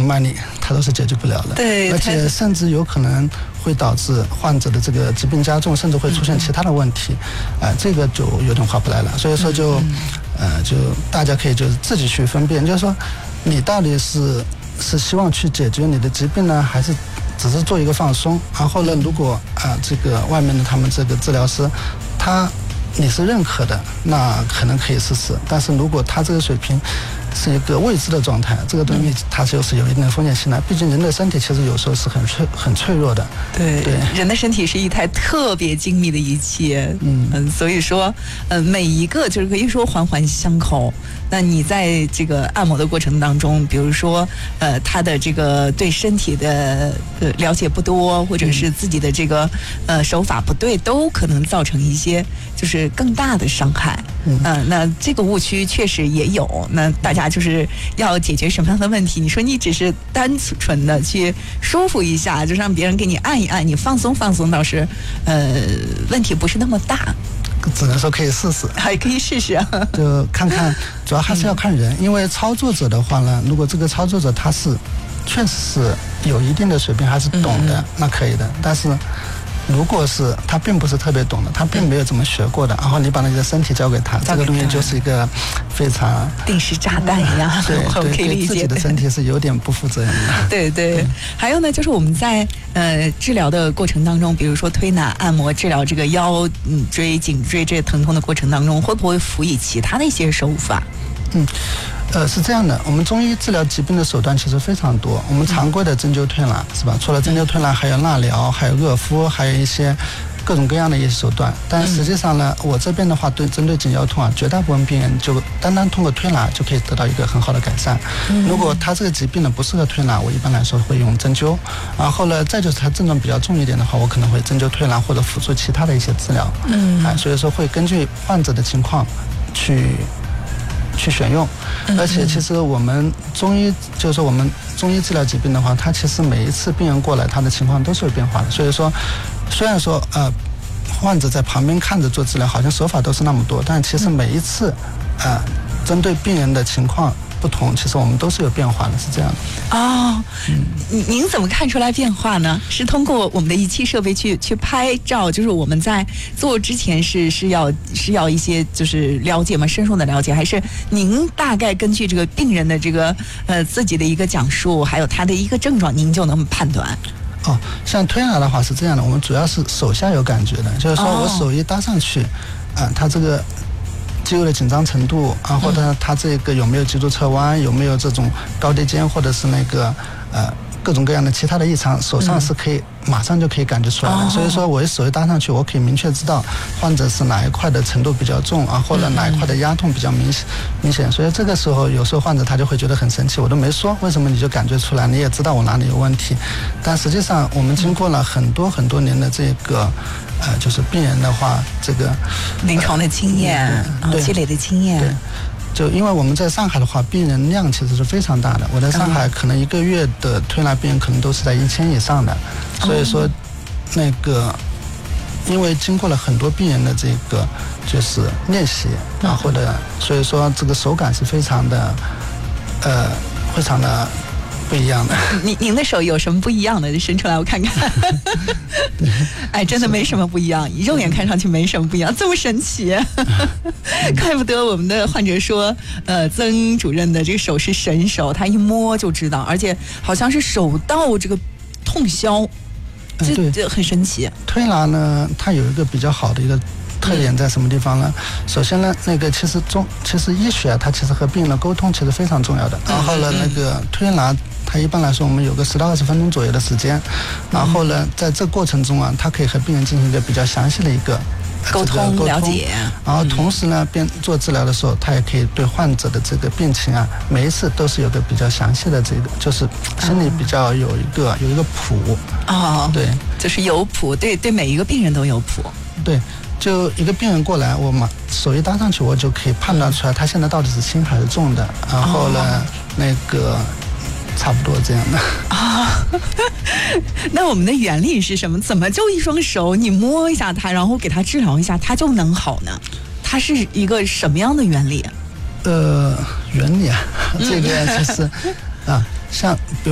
脉力，它都是解决不了的。 对， 而且甚至有可能会导致患者的这个疾病加重，甚至会出现其他的问题。这个就有点划不来了。所以说就大家可以就是自己去分辨，就是说你到底是希望去解决你的疾病呢，还是只是做一个放松？然后呢，如果这个外面的他们这个治疗师你是认可的，那可能可以试试。但是如果他这个水平是一个未知的状态，这个东西它就是有一定的风险性的。毕竟人的身体其实有时候是很脆弱的。 对，人的身体是一台特别精密的仪器。所以说每一个就是可以说环环相扣。那你在这个按摩的过程当中，比如说他的这个对身体的了解不多，或者是自己的这个手法不对，都可能造成一些就是更大的伤害。那这个误区确实也有。那大家就是要解决什么样的问题？你说你只是单纯的去舒服一下，就让别人给你按一按，你放松放松，倒是问题不是那么大。 只能说可以试试， 还可以试试啊， 就看看，主要还是要看人。因为操作者的话呢，如果这个操作者他是确实是有一定的水平，还是懂的，那可以的。但是如果是他并不是特别懂的，他并没有怎么学过的，然后你把你的身体交给他，这个东西就是一个非常定时炸弹一样。 对， 可以理解， 对自己的身体是有点不负责任的。 对。还有呢，就是我们在治疗的过程当中，比如说推拿、按摩、治疗这个腰椎、颈椎这疼痛的过程当中，会不会辅以其他的一些手法？ 是这样的，我们中医治疗疾病的手段其实非常多。我们常规的针灸推拿是吧？除了针灸推拿，还有蜡疗，还有热敷，还有一些各种各样的一些手段。但实际上呢，我这边的话，针对颈腰痛绝大部分病人就单通过推拿就可以得到一个很好的改善。如果他这个疾病呢不适合推拿，我一般来说会用针灸。然后呢，再就是他症状比较重一点的话，我可能会针灸推拿或者辅助其他的一些治疗。所以说会根据患者的情况去选用。而且其实我们中医就是说我们中医治疗疾病的话，它其实每一次病人过来他的情况都是有变化的。所以说虽然说患者在旁边看着做治疗，好像手法都是那么多，但其实每一次针对病人的情况不同，其实我们都是有变化的，是这样的。 您怎么看出来变化呢？是通过我们的仪器设备去拍照，就是我们在做之前是要一些就是了解吗？深入的了解，还是您大概根据这个病人的这个自己的一个讲述，还有他的一个症状，您就能判断？ 像推拿的话是这样的，我们主要是手下有感觉的，就是说我手一搭上去，它这个肌肉的紧张程度或者它这个有没有脊柱侧弯，有没有这种高低肩，或者是那个各种各样的其他的异常，手上是可以马上就可以感觉出来的。所以说我手一搭上去，我可以明确知道患者是哪一块的程度比较重或者哪一块的压痛比较明显。所以这个时候有时候患者他就会觉得很生气，我都没说，为什么你就感觉出来？你也知道我哪里有问题。但实际上我们经过了很多年的这个就是病人的话，这个临床的经验积累的经验。 对，就因为我们在上海的话，病人量其实是非常大的。我在上海可能一个月的推拿病人可能都是在1000以上的。所以说那个因为经过了很多病人的这个就是练习或者所以说这个手感是非常的不一样的。 您的手有什么不一样的？伸出来我看看。真的没什么不一样，肉眼看上去没什么不一样，这么神奇。怪不得我们的患者说曾主任的这个手是神手，他一摸就知道，而且好像是手到这个痛消，这很神奇。 推拿呢，它有一个比较好的一个特点在什么地方呢？首先呢，那个其实医学它其实和病人的沟通其实非常重要的。然后呢，那个推拿它一般来说我们有个10到20分钟左右的时间。然后呢，在这过程中它可以和病人进行一个比较详细的一个沟通了解。 然后同时呢，边做治疗的时候，他也可以对患者的这个病情每一次都是有个比较详细的这个，就是心里比较有一个谱。对， 就是有谱，对每一个病人都有谱。 对。就一个病人过来，我手一搭上去，我就可以判断出来他现在到底是轻还是重的。然后呢，那个差不多这样的。 那我们的原理是什么？怎么就一双手你摸一下它，然后给它治疗一下，它就能好呢？它是一个什么样的原理？ 原理这个就是像比如